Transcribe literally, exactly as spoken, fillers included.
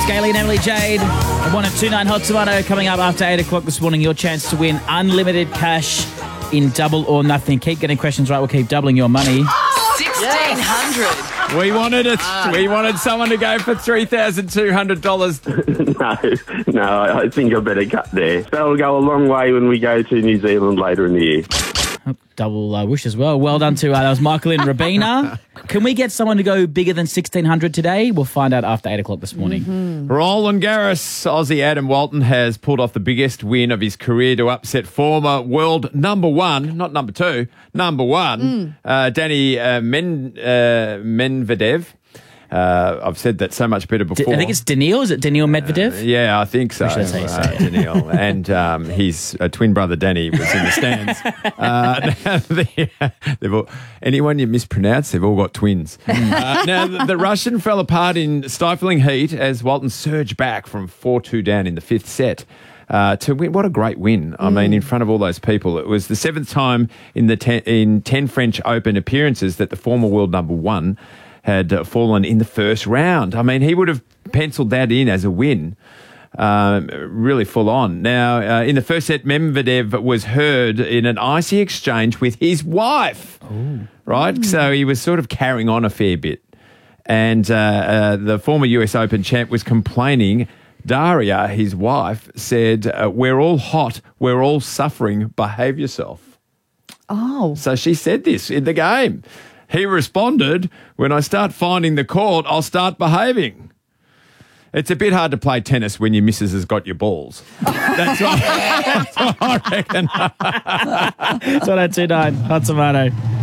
Scaly and Emily Jade. I won a two nine Hot Tomato coming up after eight o'clock this morning. Your chance to win unlimited cash in Double or Nothing. Keep getting questions right. We'll keep doubling your money. sixteen hundred. We wanted it. We wanted someone to go for three thousand two hundred dollars. No, no, I think I better cut there. That'll go a long way when we go to New Zealand later in the year. Double uh, wish as well. Well done to uh, that was Michael and Rabina. Can we get someone to go bigger than sixteen hundred today? We'll find out after eight o'clock this morning. Mm-hmm. Roland Garros, Aussie Adam Walton has pulled off the biggest win of his career to upset former world number one, not number two, number one, mm. uh, Danny uh, Men, uh, Medvedev. Uh, I've said that so much better before. D- I think it's Daniil. Is it Daniil Medvedev? Uh, yeah, I think so. That's how you say uh, it. Daniil. And um, his uh, twin brother Danny was in the stands. uh, now, the, they've all, anyone you mispronounce, they've all got twins. uh, now, the, the Russian fell apart in stifling heat as Walton surged back from four two down in the fifth set. Uh, to win, what a great win! I mm. mean, in front of all those people, it was the seventh time in the ten, in ten French Open appearances that the former world number one had uh, fallen in the first round. I mean, he would have penciled that in as a win, um, really full on. Now, uh, in the first set, Medvedev was heard in an icy exchange with his wife, Ooh. right? Mm. So he was sort of carrying on a fair bit. And uh, uh, the former U S Open champ was complaining. Daria, his wife, said, uh, we're all hot, we're all suffering, behave yourself. Oh. So she said this in the game. He responded, when I start finding the court, I'll start behaving. It's a bit hard to play tennis when your missus has got your balls. That's what, that's what I reckon. It's on our two nine Hot Tomato.